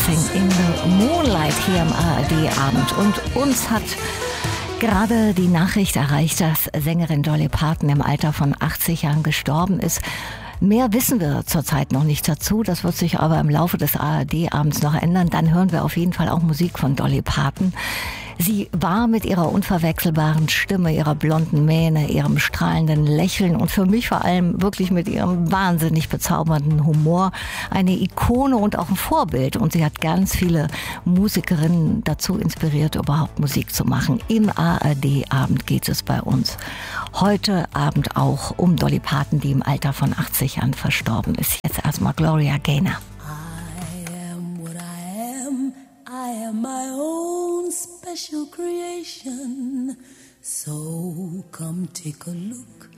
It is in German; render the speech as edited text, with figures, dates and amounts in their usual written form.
Dancing in the Moonlight hier im ARD-Abend. Und uns hat gerade die Nachricht erreicht, dass Sängerin Dolly Parton im Alter von 80 Jahren gestorben ist. Mehr wissen wir zurzeit noch nicht dazu. Das wird sich aber im Laufe des ARD-Abends noch ändern. Dann hören wir auf jeden Fall auch Musik von Dolly Parton. Sie war mit ihrer unverwechselbaren Stimme, ihrer blonden Mähne, ihrem strahlenden Lächeln und für mich vor allem wirklich mit ihrem wahnsinnig bezaubernden Humor eine Ikone und auch ein Vorbild. Und sie hat ganz viele Musikerinnen dazu inspiriert, überhaupt Musik zu machen. Im ARD-Abend geht es bei uns heute Abend auch um Dolly Parton, die im Alter von 80 Jahren verstorben ist. Jetzt erstmal Gloria Gaynor. I am what I am. I am my own special creation. So come take a look